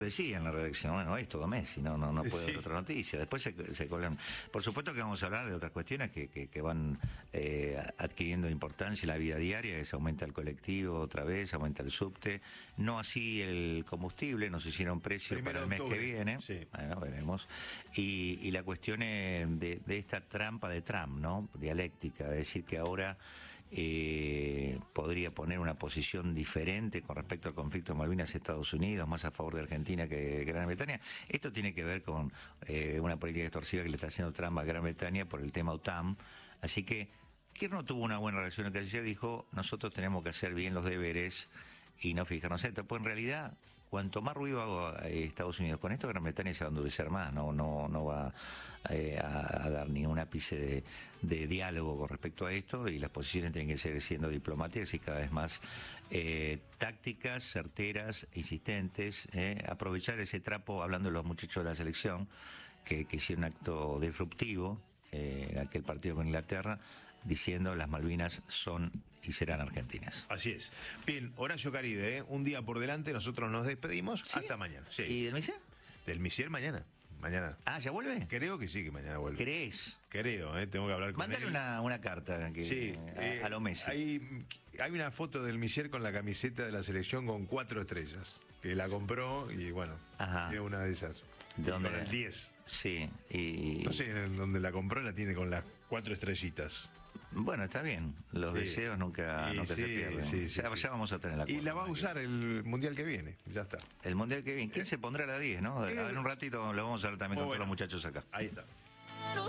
Decía en la redacción, bueno, es todo Messi, no puede haber otra noticia. Después se colan. Por supuesto que vamos a hablar de otras cuestiones que van adquiriendo importancia en la vida diaria, que se aumenta el colectivo otra vez, aumenta el subte, no así el combustible, nos hicieron precio para el mes que viene, sí. Bueno, veremos. Y la cuestión de esta trampa de Trump, ¿no? Dialéctica, de decir que ahora podría poner una posición diferente con respecto al conflicto de Malvinas Estados Unidos, más a favor de Argentina que de Gran Bretaña. Esto tiene que ver con una política extorsiva que le está haciendo Trump a Gran Bretaña por el tema OTAN. Así que Kirchner no tuvo una buena reacción al canciller, dijo, nosotros tenemos que hacer bien los deberes y no fijarnos en esto. Pues en realidad, cuanto más ruido haga Estados Unidos con esto, Gran Bretaña se va a endurecer más, no va a dar ni un ápice de diálogo con respecto a esto, y las posiciones tienen que seguir siendo diplomáticas y cada vez más tácticas, certeras, insistentes, aprovechar ese trapo, hablando de los muchachos de la selección, que hicieron un acto disruptivo en aquel partido con Inglaterra, diciendo las Malvinas son y serán argentinas. Así es. Bien, Horacio Caride, un día por delante, nosotros nos despedimos. ¿Sí? Hasta mañana. Sí. ¿Y del Misier? Del Misier mañana. Mañana. Ah, ¿ya vuelve? Creo que sí, que mañana vuelve. ¿Crees? Creo, tengo que hablar con Mándale él. una carta que, Sí, a lo Messi. Hay una foto del Misier con la camiseta de la selección con 4 estrellas, que la compró y bueno, tiene una de esas. ¿Dónde? Con el 10. Sí. Y... No sé, en donde la compró la tiene con las 4 estrellitas. Bueno, está bien. Los deseos nunca se pierden. Ya vamos a tener la Y la va a usar el Mundial que viene. Ya está. El Mundial que viene. ¿Quién se pondrá a la 10, no? En un ratito lo vamos a ver también con todos los muchachos acá. Ahí está.